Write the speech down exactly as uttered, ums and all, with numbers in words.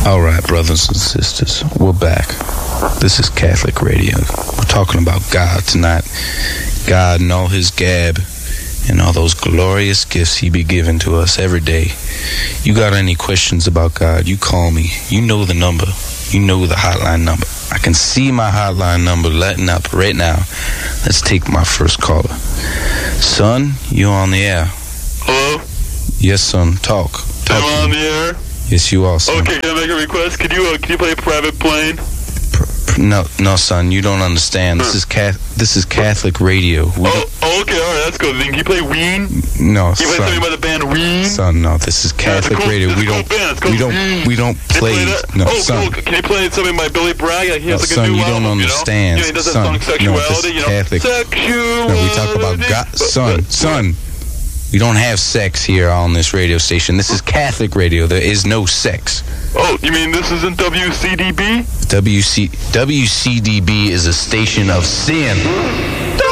All right, brothers and sisters, we're back. This is Catholic Radio. We're talking about God tonight. God and all his gab and all those glorious gifts he be giving to us every day. You got any questions about God, you call me. You know the number. You know the hotline number. I can see my hotline number lighting up right now. Let's take my first caller. Son, you're on the air. Hello? Yes, son. Talk. Talk Am I on the air? Yes, you are, son. Okay, can I make a request? Can you uh, can you play Private Plane? Pr- pr- no, no, son. You don't understand. This is cat. This is Catholic radio. We Oh, oh, okay, all right, that's good. Then can you play Ween? No, Can you play son. something by the band Ween? Son, no. This is Catholic cool- radio. it's We a cool don't. band. It's called We don't. Ween. We don't Can you play. that? No, oh, son. cool. Can you play something by Billy Bragg? Like, he has No, like a son, new you don't album, understand. You know? You know, he does that Son, song no, Sexuality, this is you know? Catholic. Sexuality. No, we talk about God. Son, son. We don't have sex here on this radio station. This is Catholic radio. There is no sex. Oh, you mean this isn't W C D B? W C W C D B is a station of sin.